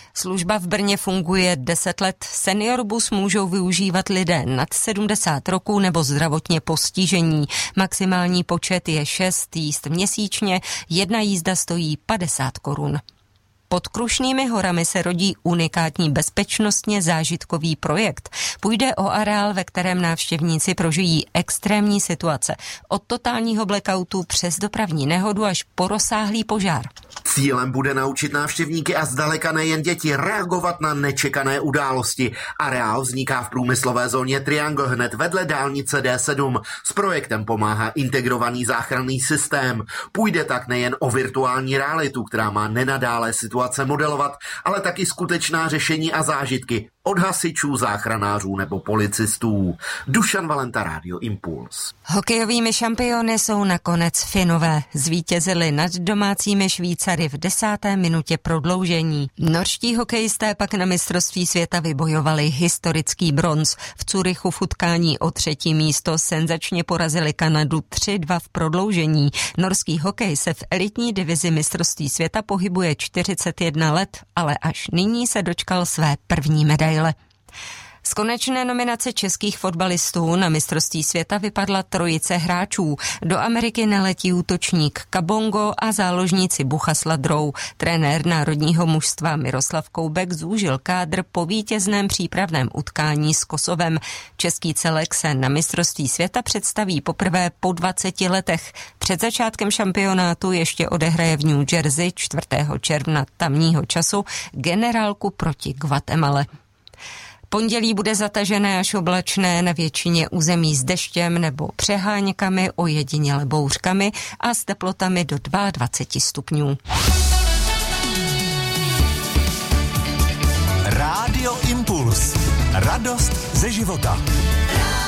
Služba v Brně funguje 10 let. Senior bus můžou využívat lidé nad 70 roků nebo zdravotně postižení. Maximální počet je 6 jízd měsíčně, jedna jízda stojí 50 korun. Pod Krušnými horami se rodí unikátní bezpečnostně zážitkový projekt. Půjde o areál, ve kterém návštěvníci prožijí extrémní situace. Od totálního blackoutu přes dopravní nehodu až po rozsáhlý požár. Cílem bude naučit návštěvníky a zdaleka nejen děti reagovat na nečekané události. Areál vzniká v průmyslové zóně Triangle hned vedle dálnice D7. S projektem pomáhá integrovaný záchranný systém. Půjde tak nejen o virtuální realitu, která má nenadále situace modelovat, ale taky skutečná řešení a zážitky od hasičů, záchranářů nebo policistů. Dušan Valenta, Rádio Impuls. Hokejovými šampiony jsou nakonec Finové. Zvítězili nad domácími Švýcary v 10. minutě prodloužení. Norští hokejisté pak na mistrovství světa vybojovali historický bronz. V Curychu v utkání o 3. místo senzačně porazili Kanadu 3-2 v prodloužení. Norský hokej se v elitní divizi mistrovství světa pohybuje 41 let, ale až nyní se dočkal své první medaile. Z konečné nominace českých fotbalistů na mistrovství světa vypadla trojice hráčů. Do Ameriky neletí útočník Kabongo a záložníci Bucha s Ladrou. Trenér národního mužstva Miroslav Koubek zúžil kádr po vítězném přípravném utkání s Kosovem. Český celek se na mistrovství světa představí poprvé po 20 letech. Před začátkem šampionátu ještě odehraje v New Jersey 4. června tamního času generálku proti Guatemale. Pondělí bude zatažené až oblačné, na většině území s deštěm nebo přeháňkami, ojediněle bouřkami a s teplotami do 22 stupňů. Rádio Impuls. Radost ze života.